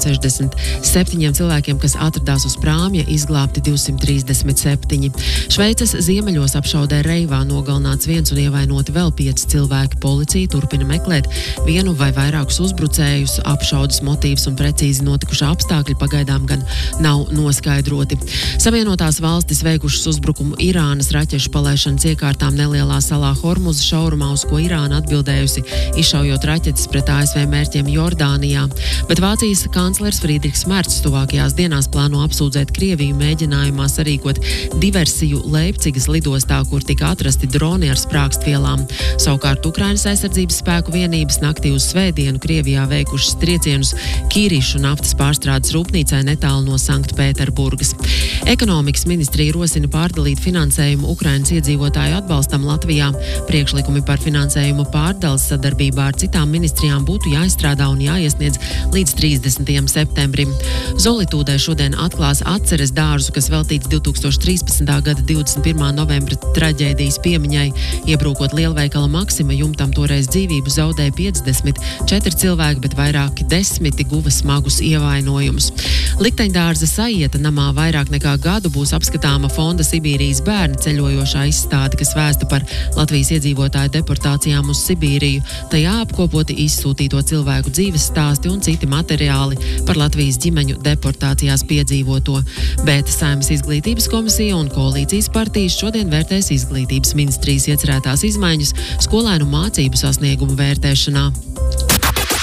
267 cilvēkiem, kas atradās uz prāmja, izglābti 237. Šveices ziemeļos apšaudē Reivā nogalināts viens un ievainoti vēl 5 cilvēki. Policija turpina meklēt vienu vai vairākus uzbrucējus. Apšaudes motīvs un precīzi notikušā apstākļi pagaidām gan nav noskaidroti. Savienotās valstis veikušas uzbrukumu Irānas raķešu palaišanas iekārtām nelielā salā Hormuza šaurumā, uz ko Irāna atbildējusi, izšaujot raķetes pret ASV mērķiem Jordānijā. Bet Vācijas kanclers Friedrichs Mercs tuvākajās dienās plāno apsūdzēt Krieviju mēģinājumā sarīkot diversiju Leipcigas lidostā, kur tika atrasti droni ar sprākstvielām. Savukārt Ukrainas aizsardzības spēku vienības naktī uz svētdienu Krievijā veikušas triecienus Kīrišu naftas pārstrādes rūpnīcai netālu no Sanktpēterburgas. Ekonomikas ministrija rosina pārdalīt finansējumu Ukrainas iedzīvotāju atbalstam Latvijā. Priekšlikumi par finansējumu pārdales sadarbībā ar citām ministrijām būtu jāizstrādā un jāiesniedz līdz 30. septembrim. Zolitūdē šodien atklās atceres dārzu, kas veltīts 2013. gada 21. novembra traģēdijas piemiņai. Iebrūkot lielveikala Maksima jumtam, toreiz dzīvību zaudēja 54 cilvēki, bet vairāki desmiti guva smagus ievainojumus. Likteņdārza Saieta namā vairāk nekā gadu būs apskatāma Fonda Sibīrijas bērni ceļojošā izstāde, kas vēsta par Latvijas iedzīvotāju deportācijām uz Sibīriju. Tajā apkopoti izsūtīto cilvēku dzīves stāsti un citi materiāli par Latvijas ģimeņu deportācijās piedzīvoto. Bet Saeimas izglītības komisija un koalīcijas partijas šodien vērtēs izglītības ministrijas iecerētās izmaiņas skolēnu mācību sasniegumu vērtēšanā.